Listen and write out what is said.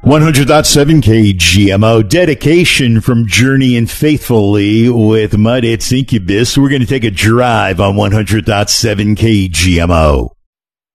100.7 KGMO. Dedication from Journey and Faithfully with Mud. It's Incubus. We're going to take a drive on 100.7 KGMO.